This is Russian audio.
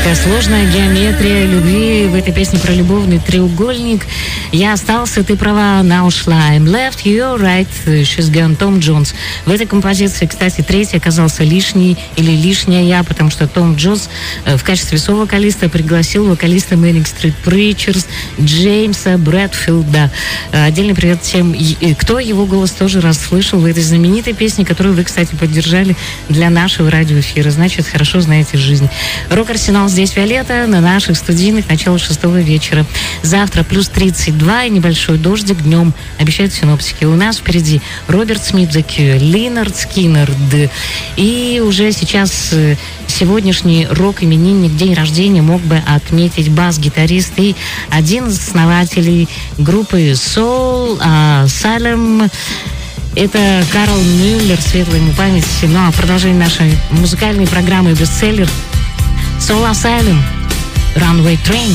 Такая сложная геометрия любви в этой песне про любовный треугольник. Я остался, ты права, она ушла. I'm left, you're right, she's gone. Том Джонс. В этой композиции, кстати, третий оказался лишний или лишняя я, потому что Том Джонс в качестве со-вокалиста пригласил вокалиста Manic Street Preachers Джеймса Брэдфилда. Отдельный привет всем, кто его голос тоже расслышал в этой знаменитой песне, которую вы, кстати, поддержали для нашего радиоэфира. Значит, хорошо знаете жизнь. Рок-арсенал здесь Виолетта, на наших студийных, начало 6 вечера. Завтра плюс 32 и небольшой дождик днем, обещают синоптики. У нас впереди Роберт Смит, The Cure, Линард Скиннер. И уже сейчас сегодняшний рок-именинник, день рождения, мог бы отметить бас-гитарист и один из основателей группы Soul Asylum. Это Карл Мюллер, светлая ему память. Ну а продолжение нашей музыкальной программы бестселлер Soul Asylum, Runaway Train.